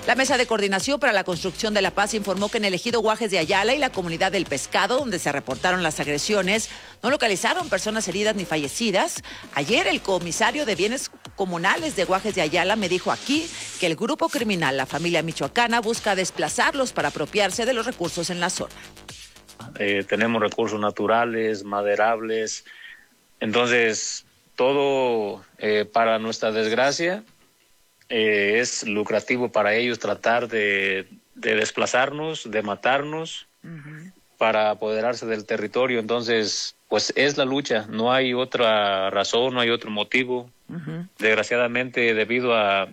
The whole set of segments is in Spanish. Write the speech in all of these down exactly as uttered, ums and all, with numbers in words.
La Mesa de Coordinación para la Construcción de la Paz informó que en el ejido Guajes de Ayala y la comunidad del Pescado, donde se reportaron las agresiones, no localizaron personas heridas ni fallecidas. Ayer el comisario de Bienes Comunales de Guajes de Ayala me dijo aquí que el grupo criminal, la familia michoacana, busca desplazarlos para apropiarse de los recursos en la zona. Eh, tenemos recursos naturales, maderables, entonces todo eh, para nuestra desgracia eh, es lucrativo para ellos tratar de, de desplazarnos, de matarnos, uh-huh, para apoderarse del territorio. Entonces, pues es la lucha, no hay otra razón, no hay otro motivo. Uh-huh. Desgraciadamente, debido a,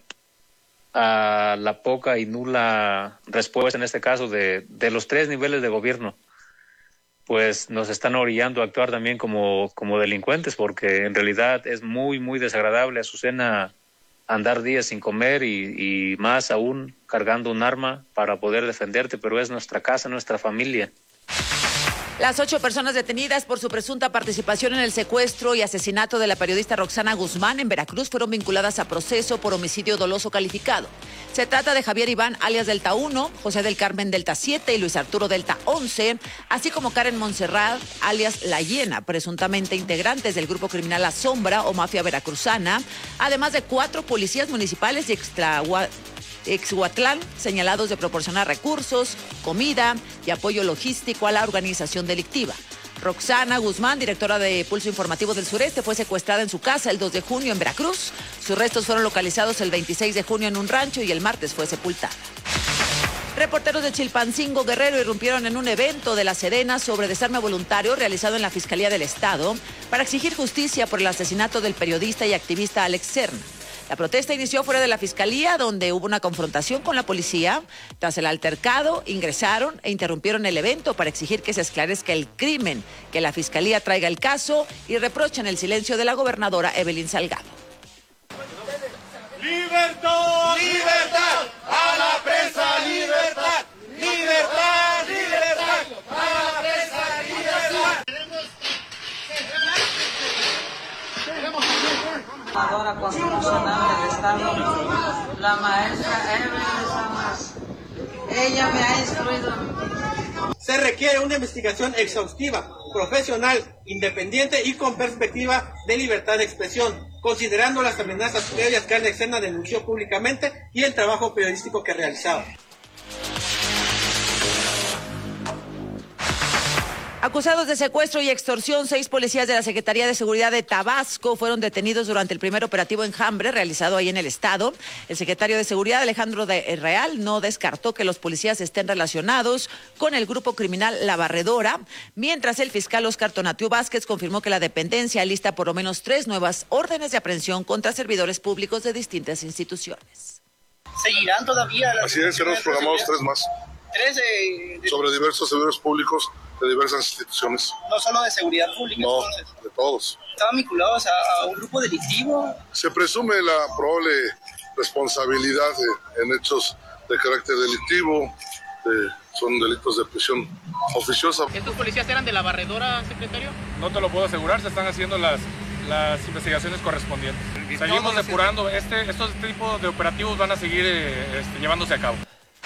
a la poca y nula respuesta, en este caso, de, de los tres niveles de gobierno, pues nos están orillando a actuar también como, como delincuentes, porque en realidad es muy, muy desagradable, Azucena, andar días sin comer y, y más aún cargando un arma para poder defenderte, pero es nuestra casa, nuestra familia. Las ocho personas detenidas por su presunta participación en el secuestro y asesinato de la periodista Roxana Guzmán en Veracruz fueron vinculadas a proceso por homicidio doloso calificado. Se trata de Javier Iván, alias Delta uno, José del Carmen Delta siete y Luis Arturo Delta once, así como Karen Montserrat, alias La Hiena, presuntamente integrantes del grupo criminal La Sombra o Mafia Veracruzana, además de cuatro policías municipales de Extlahuatlán, Exhuatlán, señalados de proporcionar recursos, comida y apoyo logístico a la organización delictiva. Roxana Guzmán, directora de Pulso Informativo del Sureste, fue secuestrada en su casa el dos de junio en Veracruz. Sus restos fueron localizados el veintiséis de junio en un rancho y el martes fue sepultada. Reporteros de Chilpancingo, Guerrero, irrumpieron en un evento de la Sedena sobre desarme voluntario realizado en la Fiscalía del Estado para exigir justicia por el asesinato del periodista y activista Alex Serna. La protesta inició fuera de la fiscalía, donde hubo una confrontación con la policía. Tras el altercado, ingresaron e interrumpieron el evento para exigir que se esclarezca el crimen, que la fiscalía traiga el caso y reprochan el silencio de la gobernadora Evelyn Salgado. ¡Libertad! ¡Libertad! ¡A la presa! ¡Libertad! ¡Libertad! ¡Libertad! ¡A la presa! ¡Libertad! Gobernadora constitucional del Estado, la maestra Evelyn Samas. Ella me ha instruido. Se requiere una investigación exhaustiva, profesional, independiente y con perspectiva de libertad de expresión, considerando las amenazas previas que Alex Serna denunció públicamente y el trabajo periodístico que realizaba. Acusados de secuestro y extorsión, seis policías de la Secretaría de Seguridad de Tabasco fueron detenidos durante el primer operativo Enjambre realizado ahí en el estado. El secretario de Seguridad, Alejandro de Real, no descartó que los policías estén relacionados con el grupo criminal La Barredora, mientras el fiscal Oscar Tonatiuh Vázquez confirmó que la dependencia lista por lo menos tres nuevas órdenes de aprehensión contra servidores públicos de distintas instituciones. ¿Seguirán todavía? Así es, tenemos programados tres más. ¿Tres de, de... sobre diversos servidores públicos de diversas instituciones? No solo de seguridad pública, no, entonces. De todos. ¿Estaban vinculados a, a un grupo delictivo? Se presume la probable responsabilidad de, en hechos de carácter delictivo, de, son delitos de prisión oficiosa. ¿Estos policías eran de La Barredora, secretario? No te lo puedo asegurar, se están haciendo las, las investigaciones correspondientes. Seguimos depurando, este, estos tipos de operativos van a seguir eh, este, llevándose a cabo.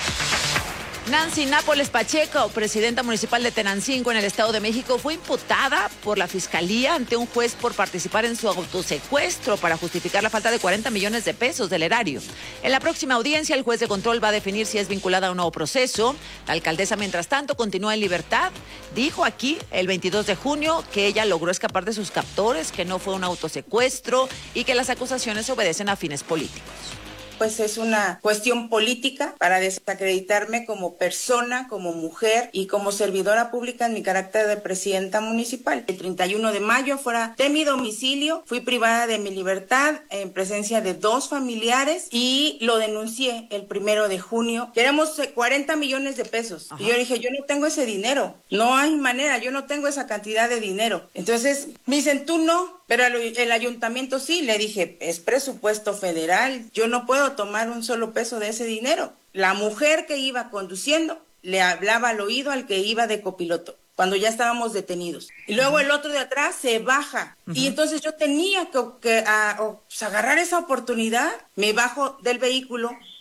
Nancy Nápoles Pacheco, presidenta municipal de Tenancingo en el Estado de México, fue imputada por la Fiscalía ante un juez por participar en su autosecuestro para justificar la falta de cuarenta millones de pesos del erario. En la próxima audiencia, el juez de control va a definir si es vinculada a un nuevo proceso. La alcaldesa, mientras tanto, continúa en libertad. Dijo aquí el veintidós de junio que ella logró escapar de sus captores, que no fue un autosecuestro y que las acusaciones obedecen a fines políticos. Pues es una cuestión política para desacreditarme como persona, como mujer y como servidora pública en mi carácter de presidenta municipal. El treinta y uno de mayo, fuera de mi domicilio, fui privada de mi libertad en presencia de dos familiares y lo denuncié el primero de junio. Queremos cuarenta millones de pesos. Ajá. Y yo dije, yo no tengo ese dinero. No hay manera, yo no tengo esa cantidad de dinero. Entonces me dicen, tú no. Pero el ayuntamiento sí, le dije, es presupuesto federal, yo no puedo tomar un solo peso de ese dinero. La mujer que iba conduciendo le hablaba al oído al que iba de copiloto, cuando ya estábamos detenidos. Y luego uh-huh. el otro de atrás se baja. Uh-huh. Y entonces yo tenía que, que a, o, pues, agarrar esa oportunidad, me bajo del vehículo,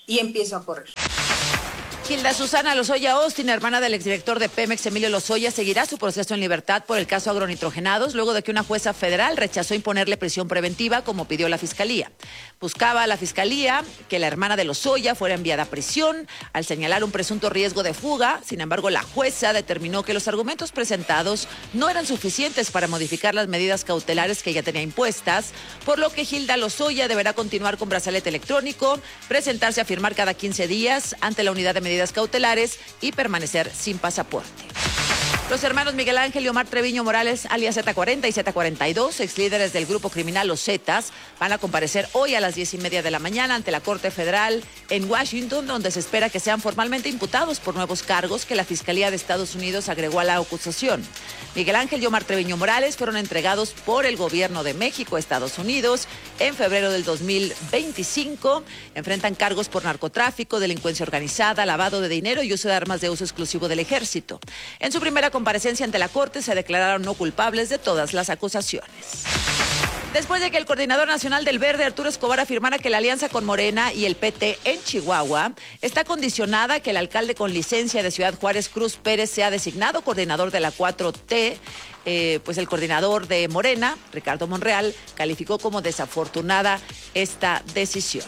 y empiezo a correr. Hilda Susana Lozoya Austin, hermana del exdirector de Pemex, Emilio Lozoya, seguirá su proceso en libertad por el caso agronitrogenados luego de que una jueza federal rechazó imponerle prisión preventiva como pidió la Fiscalía. Buscaba a la Fiscalía que la hermana de Lozoya fuera enviada a prisión al señalar un presunto riesgo de fuga. Sin embargo, la jueza determinó que los argumentos presentados no eran suficientes para modificar las medidas cautelares que ella tenía impuestas, por lo que Hilda Lozoya deberá continuar con brazalete electrónico, presentarse a firmar cada quince días ante la unidad de medidas cautelares y permanecer sin pasaporte. Los hermanos Miguel Ángel y Omar Treviño Morales, alias Z cuarenta y Z cuarenta y dos, ex líderes del grupo criminal Los Zetas, van a comparecer hoy a las diez y media de la mañana ante la Corte Federal en Washington, donde se espera que sean formalmente imputados por nuevos cargos que la Fiscalía de Estados Unidos agregó a la acusación. Miguel Ángel y Omar Treviño Morales fueron entregados por el gobierno de México a Estados Unidos en febrero del dos mil veinticinco. Enfrentan cargos por narcotráfico, delincuencia organizada, lavado de dinero y uso de armas de uso exclusivo del ejército. En su primera comparecencia ante la Corte se declararon no culpables de todas las acusaciones. Después de que el coordinador nacional del Verde, Arturo Escobar, afirmara que la alianza con Morena y el P T en Chihuahua está condicionada a que el alcalde con licencia de Ciudad Juárez, Cruz Pérez, sea designado coordinador de la cuatro T, eh, pues el coordinador de Morena, Ricardo Monreal, calificó como desafortunada esta decisión.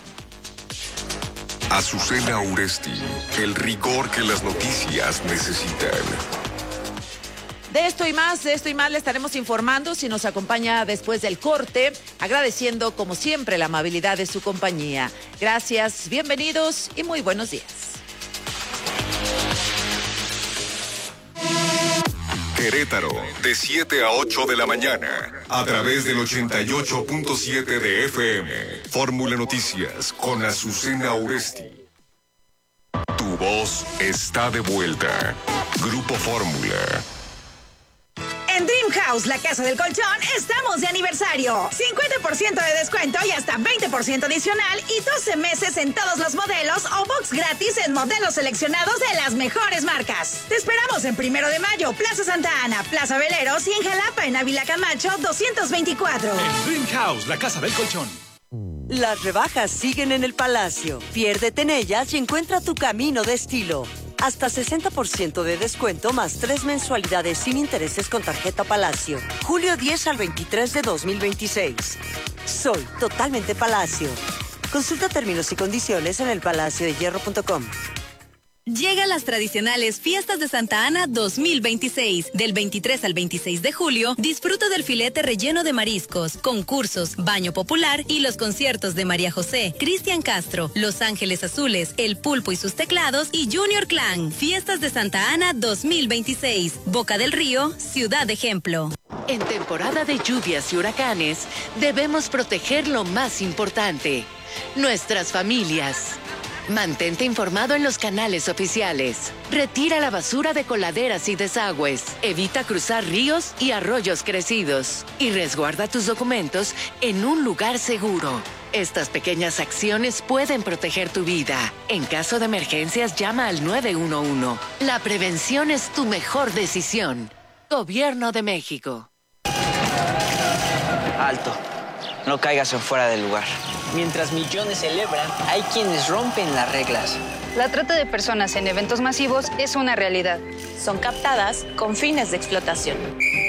Azucena Uresti, el rigor que las noticias necesitan. De esto y más, de esto y más le estaremos informando si nos acompaña después del corte, agradeciendo como siempre la amabilidad de su compañía. Gracias, bienvenidos y muy buenos días. Querétaro, de siete a ocho de la mañana, a través del ochenta y ocho punto siete de F M. Fórmula Noticias con Azucena Uresti. Tu voz está de vuelta. Grupo Fórmula. En Dream House, la casa del colchón, estamos de aniversario. cincuenta por ciento de descuento y hasta veinte por ciento adicional y doce meses en todos los modelos o box gratis en modelos seleccionados de las mejores marcas. Te esperamos en Primero de Mayo, Plaza Santa Ana, Plaza Veleros y en Jalapa, en Ávila Camacho, doscientos veinticuatro. En Dream House, la casa del colchón. Las rebajas siguen en el Palacio. Piérdete en ellas y encuentra tu camino de estilo. Hasta sesenta por ciento de descuento más tres mensualidades sin intereses con tarjeta Palacio. Julio diez al veintitrés de dos mil veintiséis. Soy totalmente Palacio. Consulta términos y condiciones en el palacio de hierro punto com. Llegan las tradicionales Fiestas de Santa Ana dos mil veintiséis. Del veintitrés al veintiséis de julio, disfruta del filete relleno de mariscos, concursos, baño popular y los conciertos de María José, Cristian Castro, Los Ángeles Azules, El Pulpo y sus teclados y Junior Clan. Fiestas de Santa Ana dos mil veintiséis. Boca del Río, ciudad ejemplo. En temporada de lluvias y huracanes, debemos proteger lo más importante: nuestras familias. Mantente informado en los canales oficiales. Retira la basura de coladeras y desagües. Evita cruzar ríos y arroyos crecidos. Y resguarda tus documentos en un lugar seguro. Estas pequeñas acciones pueden proteger tu vida. En caso de emergencias, llama al nueve uno uno. La prevención es tu mejor decisión. Gobierno de México. Alto. No caigas en fuera del lugar. Mientras millones celebran, hay quienes rompen las reglas. La trata de personas en eventos masivos es una realidad. Son captadas con fines de explotación.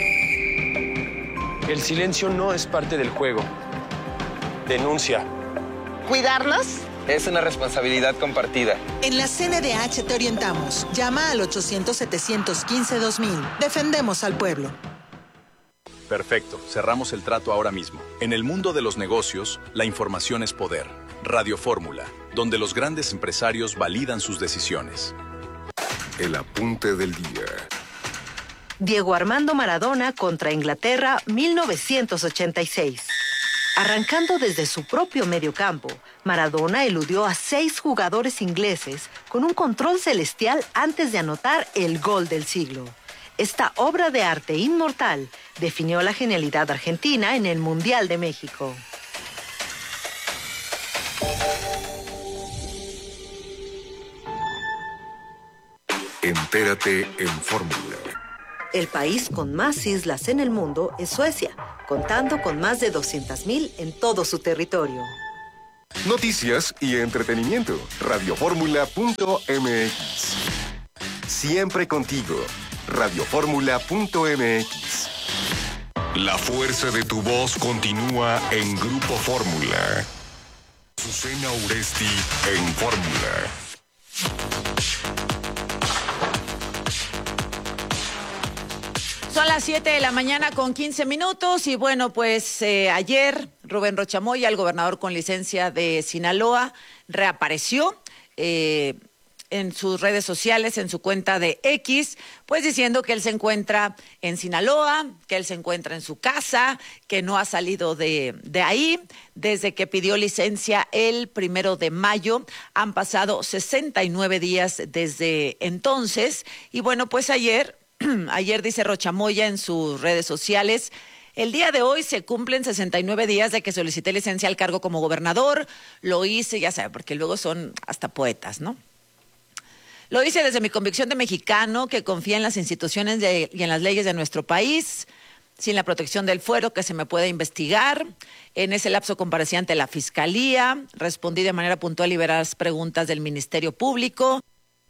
El silencio no es parte del juego. Denuncia. ¿Cuidarnos? Es una responsabilidad compartida. En la C N D H te orientamos. Llama al ochocientos, setecientos quince, dos mil. Defendemos al pueblo. Perfecto, cerramos el trato ahora mismo. En el mundo de los negocios, la información es poder. Radio Fórmula, donde los grandes empresarios validan sus decisiones. El apunte del día. Diego Armando Maradona contra Inglaterra, mil novecientos ochenta y seis. Arrancando desde su propio mediocampo, Maradona eludió a seis jugadores ingleses con un control celestial antes de anotar el gol del siglo. Esta obra de arte inmortal definió la genialidad argentina en el Mundial de México. Entérate en Fórmula. El país con más islas en el mundo es Suecia, contando con más de doscientas mil en todo su territorio. Noticias y entretenimiento. Radioformula punto m x. Siempre contigo. Radioformula punto m x. La fuerza de tu voz continúa en Grupo Fórmula. Azucena Uresti en Fórmula. Son las siete de la mañana con quince minutos y bueno, pues eh, ayer Rubén Rocha Moya, el gobernador con licencia de Sinaloa, reapareció eh, en sus redes sociales, en su cuenta de X, pues diciendo que él se encuentra en Sinaloa, que él se encuentra en su casa, que no ha salido de, de ahí desde que pidió licencia el primero de mayo. Han pasado sesenta y nueve días desde entonces y bueno, pues ayer... Ayer dice Rocha Moya en sus redes sociales, el día de hoy se cumplen sesenta y nueve días de que solicité licencia al cargo como gobernador. Lo hice, ya sabe, porque luego son hasta poetas, ¿no? Lo hice desde mi convicción de mexicano que confía en las instituciones de, y en las leyes de nuestro país, sin la protección del fuero que se me puede investigar. En ese lapso comparecí ante la Fiscalía, respondí de manera puntual y veraz preguntas del Ministerio Público.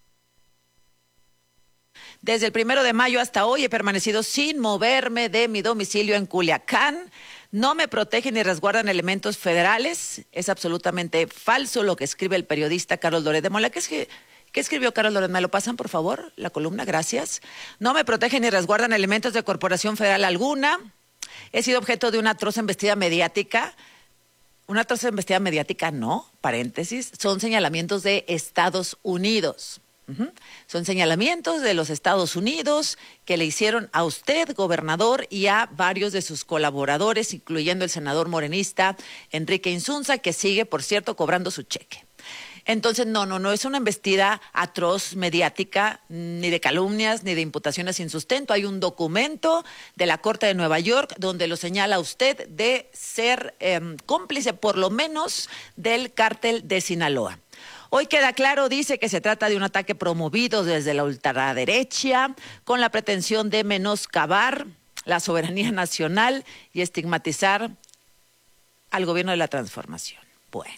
Desde el primero de mayo hasta hoy he permanecido sin moverme de mi domicilio en Culiacán. No me protegen ni resguardan elementos federales. Es absolutamente falso lo que escribe el periodista Carlos Loret de Mola. ¿Qué, es que, ¿Qué escribió Carlos Loret? ¿Me lo pasan, por favor? La columna, gracias. No me protegen ni resguardan elementos de corporación federal alguna. He sido objeto de una atroz embestida mediática. Una atroz embestida mediática, no, paréntesis. Son señalamientos de Estados Unidos. Uh-huh. Son señalamientos de los Estados Unidos que le hicieron a usted, gobernador, y a varios de sus colaboradores, incluyendo el senador morenista Enrique Insunza, que sigue, por cierto, cobrando su cheque. Entonces, no, no, no es una embestida atroz mediática, ni de calumnias, ni de imputaciones sin sustento. Hay un documento de la Corte de Nueva York donde lo señala usted de ser eh, cómplice, por lo menos, del cártel de Sinaloa. Hoy queda claro, dice, que se trata de un ataque promovido desde la ultraderecha con la pretensión de menoscabar la soberanía nacional y estigmatizar al gobierno de la transformación. Bueno,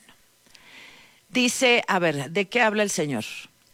dice, a ver, ¿de qué habla el señor?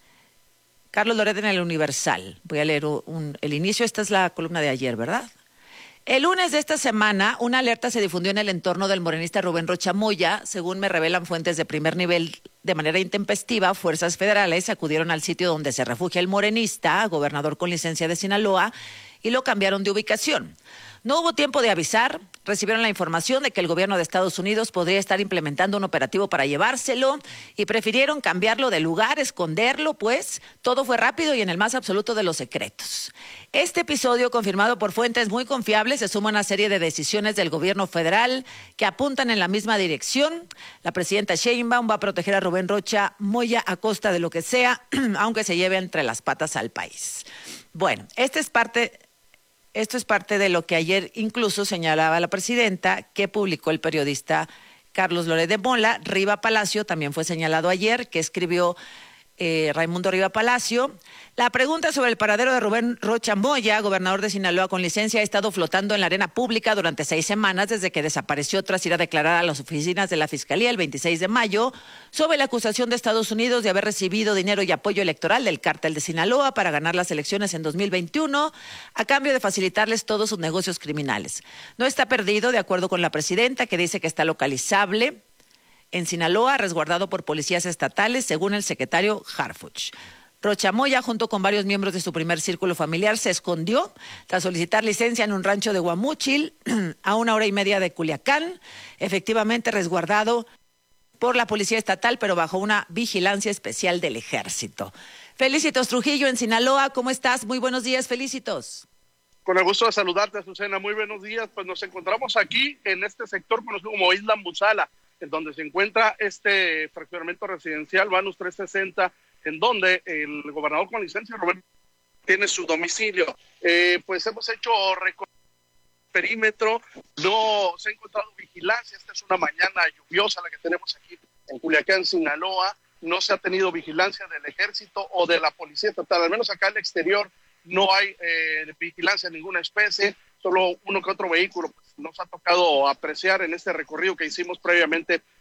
Carlos Loret en el Universal. Voy a leer un, el inicio, esta es la columna de ayer, ¿verdad? El lunes de esta semana, una alerta se difundió en el entorno del morenista Rubén Rocha Moya. Según me revelan fuentes de primer nivel, de manera intempestiva, fuerzas federales acudieron al sitio donde se refugia el morenista, gobernador con licencia de Sinaloa, y lo cambiaron de ubicación. No hubo tiempo de avisar, recibieron la información de que el gobierno de Estados Unidos podría estar implementando un operativo para llevárselo y prefirieron cambiarlo de lugar, esconderlo, pues todo fue rápido y en el más absoluto de los secretos. Este episodio, confirmado por fuentes muy confiables, se suma a una serie de decisiones del gobierno federal que apuntan en la misma dirección. La presidenta Sheinbaum va a proteger a Rubén Rocha Moya a costa de lo que sea, aunque se lleve entre las patas al país. Bueno, esta es parte... Esto es parte de lo que ayer incluso señalaba la presidenta, que publicó el periodista Carlos Loret de Mola. Riva Palacio también fue señalado ayer, que escribió eh, Raimundo Riva Palacio. La pregunta sobre el paradero de Rubén Rocha Moya, gobernador de Sinaloa con licencia, ha estado flotando en la arena pública durante seis semanas desde que desapareció tras ir a declarar a las oficinas de la Fiscalía el veintiséis de mayo sobre la acusación de Estados Unidos de haber recibido dinero y apoyo electoral del cártel de Sinaloa para ganar las elecciones en dos mil veintiuno a cambio de facilitarles todos sus negocios criminales. No está perdido, de acuerdo con la presidenta, que dice que está localizable en Sinaloa, resguardado por policías estatales, según el secretario Harfuch. Rocha Moya, junto con varios miembros de su primer círculo familiar, se escondió tras solicitar licencia en un rancho de Guamúchil, a una hora y media de Culiacán, efectivamente resguardado por la policía estatal, pero bajo una vigilancia especial del ejército. Felicitos Trujillo en Sinaloa, ¿cómo estás? Muy buenos días, Felicitos. Con el gusto de saludarte, Azucena, muy buenos días. Pues nos encontramos aquí en este sector conocido como Isla Musala, en donde se encuentra este fraccionamiento residencial Banus trescientos sesenta, en donde el gobernador con licencia, Roberto, tiene su domicilio. Eh, pues hemos hecho recorrido perímetro, no se ha encontrado vigilancia. Esta es una mañana lluviosa la que tenemos aquí en Culiacán, Sinaloa. No se ha tenido vigilancia del ejército o de la policía estatal, al menos acá al exterior no hay eh, vigilancia de ninguna especie, solo uno que otro vehículo. Pues nos ha tocado apreciar en este recorrido que hicimos previamente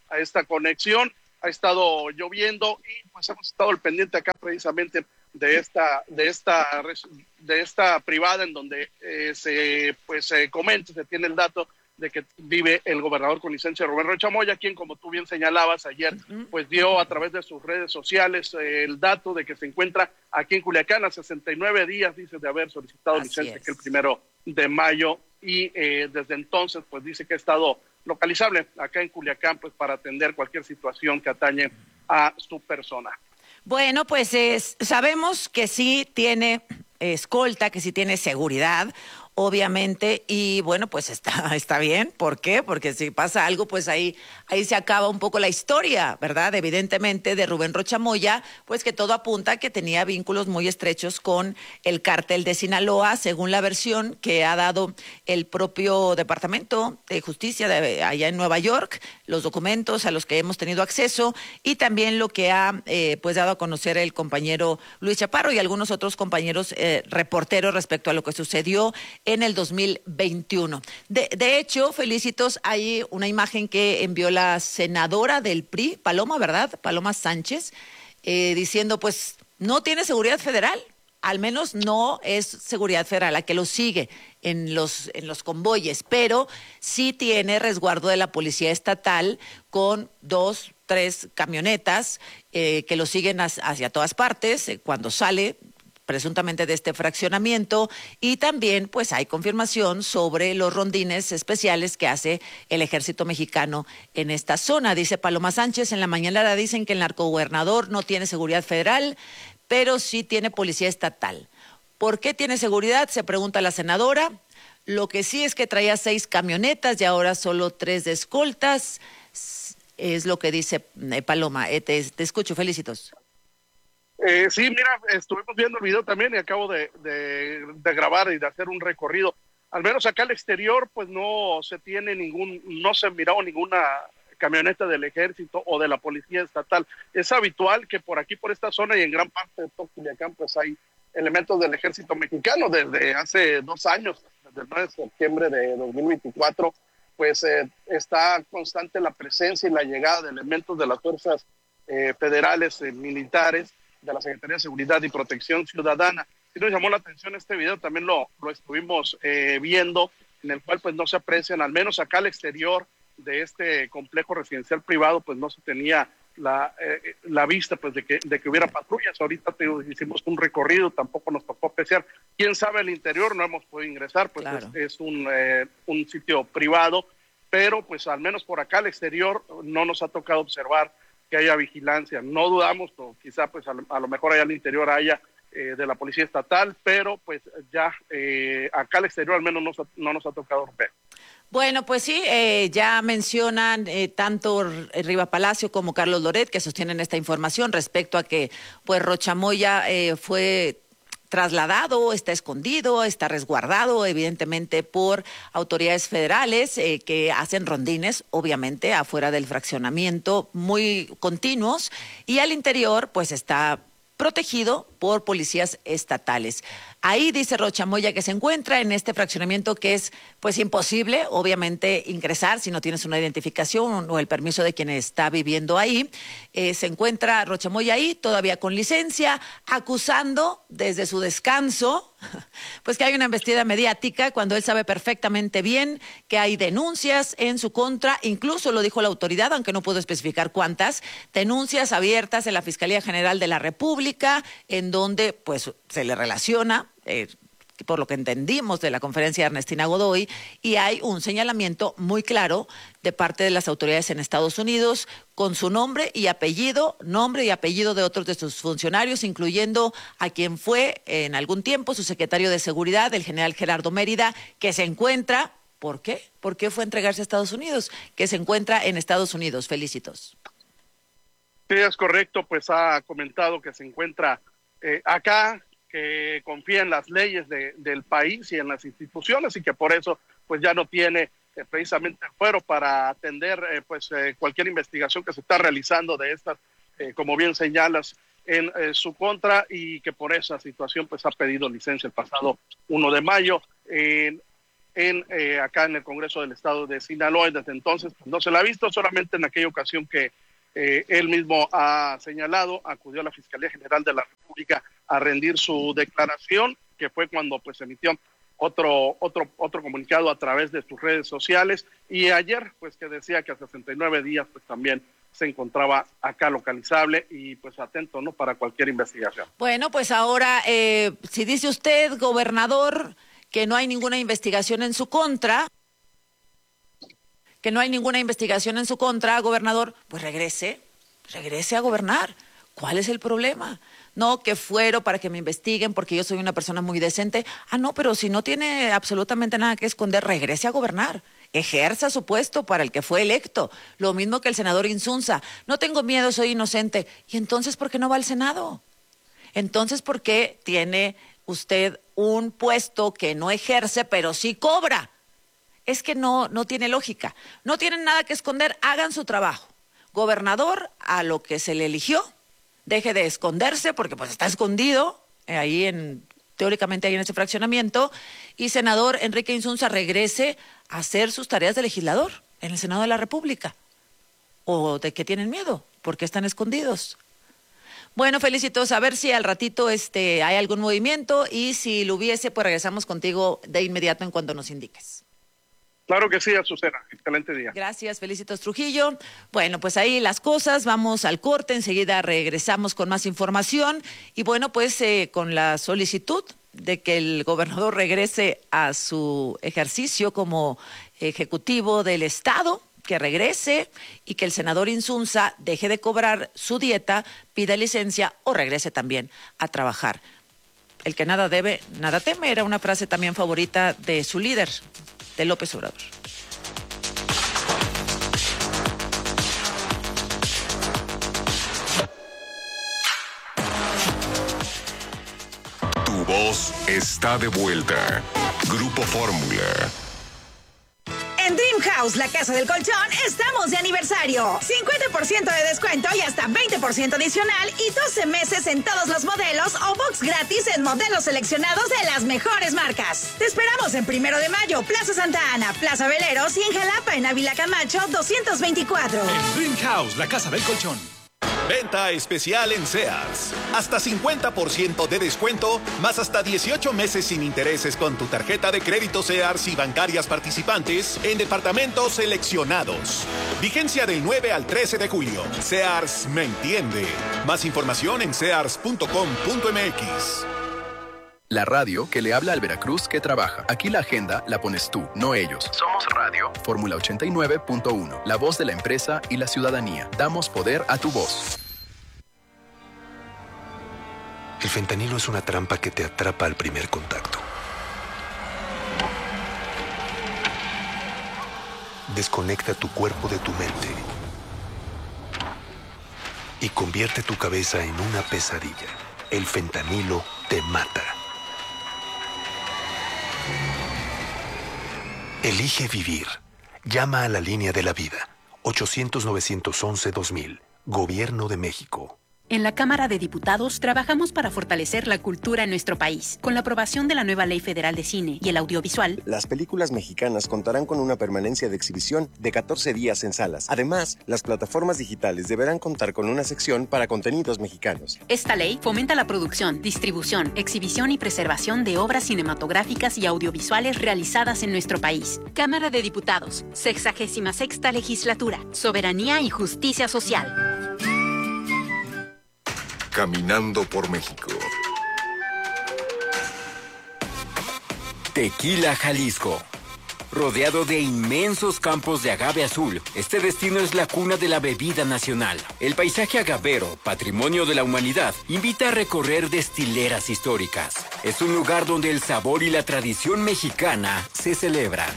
a esta conexión. Ha estado lloviendo y pues hemos estado al pendiente acá precisamente de esta de esta de esta privada en donde eh, se pues se comenta, se tiene el dato de que vive el gobernador con licencia Rubén Rocha Moya, quien, como tú bien señalabas ayer, pues dio a través de sus redes sociales eh, el dato de que se encuentra aquí en Culiacán a sesenta y nueve días, dice, de haber solicitado Así licencia, es. que el primero de mayo, y eh, desde entonces pues dice que ha estado localizable acá en Culiacán pues para atender cualquier situación que atañe a su persona. Bueno, pues es, sabemos que sí tiene escolta, que sí tiene seguridad, obviamente, y bueno, pues está, está bien. ¿Por qué? Porque si pasa algo, pues ahí, ahí se acaba un poco la historia, ¿verdad? Evidentemente, de Rubén Rocha Moya, pues que todo apunta a que tenía vínculos muy estrechos con el cártel de Sinaloa, según la versión que ha dado el propio Departamento de Justicia de allá en Nueva York, los documentos a los que hemos tenido acceso, y también lo que ha eh, pues dado a conocer el compañero Luis Chaparro y algunos otros compañeros eh, reporteros respecto a lo que sucedió en el dos mil veintiuno. De, de hecho, Felicitos, hay una imagen que envió la senadora del P R I, Paloma, ¿verdad? Paloma Sánchez, eh, diciendo, pues, no tiene seguridad federal, al menos no es seguridad federal la que lo sigue en los, en los convoyes, pero sí tiene resguardo de la policía estatal con dos, tres camionetas eh, que lo siguen hacia, hacia todas partes eh, cuando sale presuntamente de este fraccionamiento, y también pues hay confirmación sobre los rondines especiales que hace el ejército mexicano en esta zona. Dice Paloma Sánchez, en la mañanera dicen que el narcogobernador no tiene seguridad federal, pero sí tiene policía estatal. ¿Por qué tiene seguridad? Se pregunta la senadora. Lo que sí es que traía seis camionetas y ahora solo tres de escoltas, es lo que dice eh, Paloma. Eh, te, te escucho, Felicitos. Eh, sí, mira, estuvimos viendo el video también y acabo de, de, de grabar y de hacer un recorrido. Al menos acá al exterior, pues no se tiene ningún, no se miró ninguna camioneta del ejército o de la policía estatal. Es habitual que por aquí, por esta zona y en gran parte de todo Culiacán, pues hay elementos del ejército mexicano desde hace dos años, desde el nueve de septiembre de dos mil veinticuatro, pues eh, está constante la presencia y la llegada de elementos de las fuerzas eh, federales, eh, militares, de la Secretaría de Seguridad y Protección Ciudadana. Sí nos llamó la atención este video, también lo, lo estuvimos eh, viendo, en el cual pues no se aprecian, al menos acá al exterior de este complejo residencial privado, pues no se tenía la, eh, la vista pues de que, de que hubiera patrullas. Ahorita te, hicimos un recorrido, tampoco nos tocó apreciar. Quién sabe el interior, no hemos podido ingresar, pues claro. es, es un, eh, un sitio privado, pero pues al menos por acá al exterior no nos ha tocado observar que haya vigilancia. No dudamos, o quizá pues a lo, a lo mejor allá al interior haya eh, de la policía estatal, pero pues ya eh, acá al exterior al menos no, no nos ha tocado ver. Bueno, pues sí, eh, ya mencionan eh, tanto Riva Palacio como Carlos Loret, que sostienen esta información respecto a que pues Rocha Moya eh, fue trasladado, está escondido, está resguardado, evidentemente, por autoridades federales eh, que hacen rondines, obviamente, afuera del fraccionamiento, muy continuos, y al interior, pues, está protegido por policías estatales. Ahí dice Rocha Moya que se encuentra en este fraccionamiento que es pues imposible, obviamente, ingresar si no tienes una identificación o el permiso de quien está viviendo ahí. Eh, se encuentra Rocha Moya ahí, todavía con licencia, acusando desde su descanso pues que hay una embestida mediática cuando él sabe perfectamente bien que hay denuncias en su contra, incluso lo dijo la autoridad, aunque no pudo especificar cuántas, denuncias abiertas en la Fiscalía General de la República, en donde pues se le relaciona, eh, por lo que entendimos de la conferencia de Ernestina Godoy, y hay un señalamiento muy claro de parte de las autoridades en Estados Unidos con su nombre y apellido, nombre y apellido de otros de sus funcionarios, incluyendo a quien fue en algún tiempo su secretario de Seguridad, el general Gerardo Mérida, que se encuentra, ¿por qué? ¿Por qué fue a entregarse a Estados Unidos? Que se encuentra en Estados Unidos. Felicitos. Sí, es correcto, pues ha comentado que se encuentra eh, acá, que confía en las leyes de, del país y en las instituciones y que por eso pues ya no tiene eh, precisamente el fuero para atender eh, pues eh, cualquier investigación que se está realizando de estas, eh, como bien señalas, en eh, su contra, y que por esa situación pues ha pedido licencia el pasado uno de mayo. Eh, en eh, acá en el Congreso del Estado de Sinaloa, y desde entonces pues, no se la ha visto, solamente en aquella ocasión que eh, él mismo ha señalado, acudió a la Fiscalía General de la República a rendir su declaración, que fue cuando pues emitió otro otro otro comunicado a través de sus redes sociales, y ayer pues que decía que a sesenta y nueve días pues también se encontraba acá localizable y pues atento, ¿no?, para cualquier investigación. Bueno, pues ahora, eh, si dice usted, gobernador, que no hay ninguna investigación en su contra, que no hay ninguna investigación en su contra, gobernador, pues regrese, regrese a gobernar. ¿Cuál es el problema? No, que fuero para que me investiguen porque yo soy una persona muy decente. Ah, no, pero si no tiene absolutamente nada que esconder, regrese a gobernar. Ejerza su puesto para el que fue electo. Lo mismo que el senador Insunza. No tengo miedo, soy inocente. ¿Y entonces por qué no va al Senado? Entonces, ¿por qué tiene usted un puesto que no ejerce, pero sí cobra? Es que no, no tiene lógica. No tienen nada que esconder, hagan su trabajo. Gobernador, a lo que se le eligió, deje de esconderse porque pues está escondido eh, ahí en, teóricamente ahí en ese fraccionamiento, y senador Enrique Insunza regrese a hacer sus tareas de legislador en el Senado de la República. ¿O de qué tienen miedo? ¿Por qué están escondidos? Bueno, Felicitos, a ver si al ratito este, hay algún movimiento, y si lo hubiese, pues regresamos contigo de inmediato en cuanto nos indiques. Claro que sí, Azucena. Excelente día. Gracias, Felicitos Trujillo. Bueno, pues ahí las cosas, vamos al corte, enseguida regresamos con más información, y bueno, pues eh, con la solicitud de que el gobernador regrese a su ejercicio como ejecutivo del Estado, que regrese, y que el senador Insunza deje de cobrar su dieta, pida licencia o regrese también a trabajar. El que nada debe, nada teme, era una frase también favorita de su líder, de López Obrador. Tu voz está de vuelta. Grupo Fórmula. En Dream House, la casa del colchón, estamos de aniversario. cincuenta por ciento de descuento y hasta veinte por ciento adicional, y doce meses en todos los modelos o box gratis en modelos seleccionados de las mejores marcas. Te esperamos en Primero de Mayo, Plaza Santa Ana, Plaza Veleros y en Jalapa, en Ávila Camacho doscientos veinticuatro. En Dream House, la casa del colchón. Venta especial en Sears. Hasta cincuenta por ciento de descuento, más hasta dieciocho meses sin intereses con tu tarjeta de crédito Sears y bancarias participantes en departamentos seleccionados. Vigencia del nueve al trece de julio. Sears me entiende. Más información en sears punto com punto m x. La radio que le habla al Veracruz que trabaja. Aquí la agenda la pones tú, no ellos. Somos radio. Fórmula ochenta y nueve punto uno. La voz de la empresa y la ciudadanía. Damos poder a tu voz. El fentanilo es una trampa que te atrapa al primer contacto. Desconecta tu cuerpo de tu mente y convierte tu cabeza en una pesadilla. El fentanilo te mata. Elige vivir. Llama a la línea de la vida. ochocientos, novecientos once, dos mil. Gobierno de México. En la Cámara de Diputados trabajamos para fortalecer la cultura en nuestro país. Con la aprobación de la nueva Ley Federal de Cine y el Audiovisual, las películas mexicanas contarán con una permanencia de exhibición de catorce días en salas. Además, las plataformas digitales deberán contar con una sección para contenidos mexicanos. Esta ley fomenta la producción, distribución, exhibición y preservación de obras cinematográficas y audiovisuales realizadas en nuestro país. Cámara de Diputados, sexagésima sexta legislatura, soberanía y justicia social. Caminando por México. Tequila, Jalisco. Rodeado de inmensos campos de agave azul, este destino es la cuna de la bebida nacional. El paisaje agavero, patrimonio de la humanidad, invita a recorrer destileras históricas. Es un lugar donde el sabor y la tradición mexicana se celebran.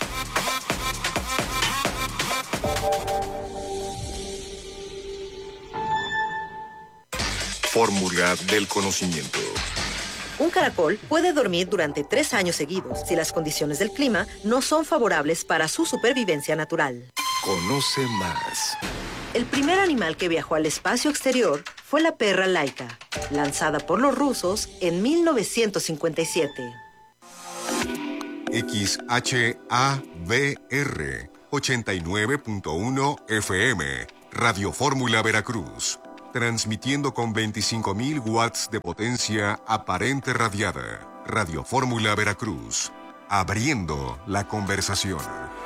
Fórmula del conocimiento. Un caracol puede dormir durante tres años seguidos si las condiciones del clima no son favorables para su supervivencia natural. Conoce más. El primer animal que viajó al espacio exterior fue la perra Laika, lanzada por los rusos en mil novecientos cincuenta y siete. X H A V R ochenta y nueve punto uno F M, Radio Fórmula Veracruz, transmitiendo con veinticinco mil watts de potencia aparente radiada. Radio Fórmula Veracruz, abriendo la conversación.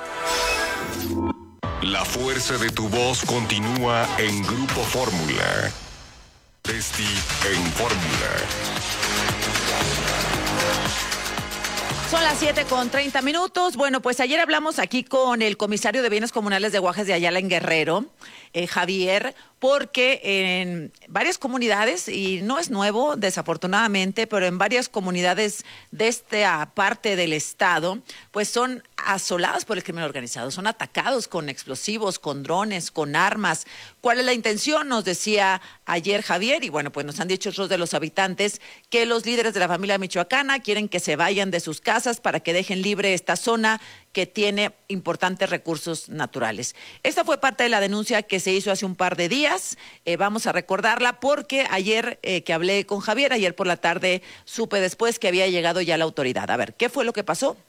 La fuerza de tu voz continúa en Grupo Fórmula. Testi en Fórmula. Son las siete con treinta minutos. Bueno, pues ayer hablamos aquí con el comisario de Bienes Comunales de Guajes de Ayala en Guerrero, eh, Javier, porque en varias comunidades, y no es nuevo desafortunadamente, pero en varias comunidades de esta parte del estado, pues son asoladas por el crimen organizado, son atacados con explosivos, con drones, con armas. ¿Cuál es la intención? Nos decía ayer Javier, y bueno, pues nos han dicho otros de los habitantes que los líderes de la familia michoacana quieren que se vayan de sus casas para que dejen libre esta zona que tiene importantes recursos naturales. Esta fue parte de la denuncia que se hizo hace un par de días. Eh, vamos a recordarla porque ayer eh, que hablé con Javier, ayer por la tarde supe después que había llegado ya la autoridad. A ver, ¿qué fue lo que pasó?